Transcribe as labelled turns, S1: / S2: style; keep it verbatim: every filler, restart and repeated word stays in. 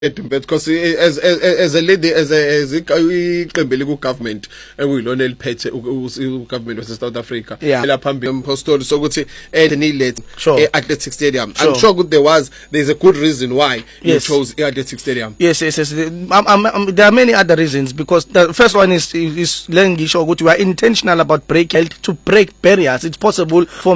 S1: because as as as a lady as a as iqembu liku government ekuyilona eliphethe u government wase South Africa la phambili impostoli sokuthi enilet athletic stadium. I'm sure there was there's a good reason why you chose athletic stadium.
S2: Yes, yes, yes. Um, um, um, there are many other reasons, because the first one is is lengisho ukuthi we are intentional about break to break barriers. It's possible for